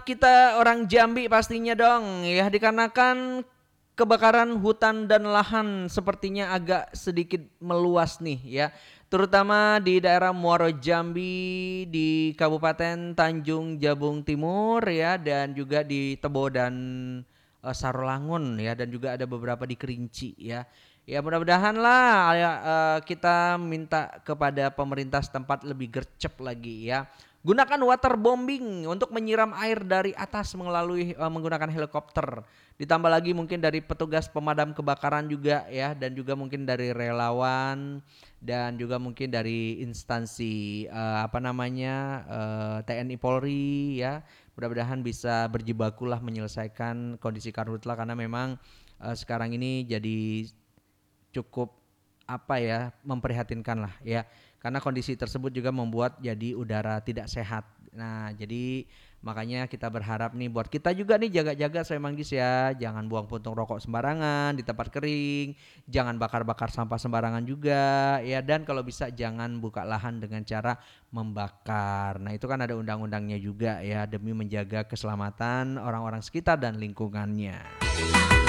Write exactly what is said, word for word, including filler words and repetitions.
Kita orang Jambi pastinya dong ya, dikarenakan kebakaran hutan dan lahan sepertinya agak sedikit meluas nih ya, terutama di daerah Muaro Jambi, di Kabupaten Tanjung Jabung Timur ya, dan juga di Tebo dan eh, Sarolangun ya, dan juga ada beberapa di Kerinci ya. Ya mudah-mudahan lah ya, eh, kita minta kepada pemerintah setempat lebih gercep lagi ya. Gunakan waterbombing untuk menyiram air dari atas melalui eh, menggunakan helikopter. Ditambah lagi mungkin dari petugas pemadam kebakaran juga ya, dan juga mungkin dari relawan, dan juga mungkin dari instansi eh, apa namanya eh, T N I Polri ya. Mudah-mudahan bisa berjibakulah menyelesaikan kondisi karhutla, karena memang eh, sekarang ini jadi cukup apa ya, memprihatinkan lah ya, karena kondisi tersebut juga membuat jadi udara tidak sehat. Nah jadi makanya kita berharap nih buat kita juga nih, jaga-jaga saya manggis ya, jangan buang puntung rokok sembarangan di tempat kering, jangan bakar-bakar sampah sembarangan juga ya, dan kalau bisa jangan buka lahan dengan cara membakar. Nah itu kan ada undang-undangnya juga ya, demi menjaga keselamatan orang-orang sekitar dan lingkungannya.